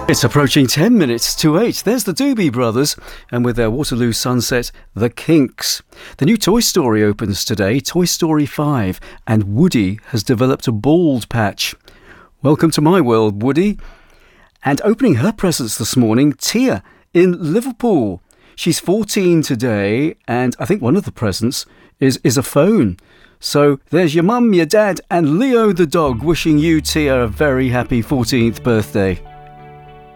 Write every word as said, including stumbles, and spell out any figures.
It's approaching ten minutes to eight. There's the Doobie Brothers, and with their Waterloo Sunset, the Kinks. The new Toy Story opens today, Toy Story five, and Woody has developed a bald patch. Welcome to my world, Woody. And opening her presents this morning, Tia in Liverpool. She's fourteen today, and I think one of the presents is, is a phone. So there's your mum, your dad, and Leo the dog wishing you, Tia, a very happy fourteenth birthday.